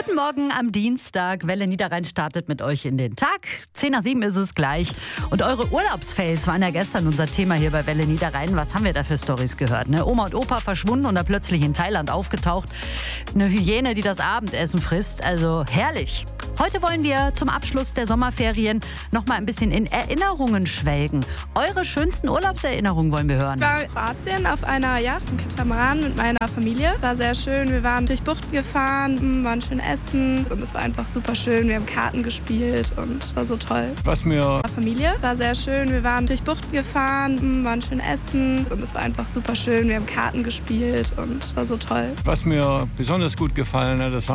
Guten Morgen am Dienstag. Welle Niederrhein startet mit euch in den Tag. 6:10 ist es gleich. Und eure Urlaubsfails waren ja gestern unser Thema hier bei Welle Niederrhein. Was haben wir da für Storys gehört? Ne? Oma und Opa verschwunden und dann plötzlich in Thailand aufgetaucht. Eine Hyäne, die das Abendessen frisst. Also herrlich. Heute wollen wir zum Abschluss der Sommerferien noch mal ein bisschen in Erinnerungen schwelgen. Eure schönsten Urlaubserinnerungen wollen wir hören. Ich war in Kroatien auf einer Yacht, im Katamaran mit meiner Familie. War sehr schön. Wir waren durch Buchten gefahren, waren schön essen und es war einfach super schön. Wir haben Karten gespielt und war so toll. Was mir Familie war sehr schön. Wir waren durch Buchten gefahren, waren schön essen und es war einfach super schön. Wir haben Karten gespielt und war so toll. besonders gut gefallen hat, das war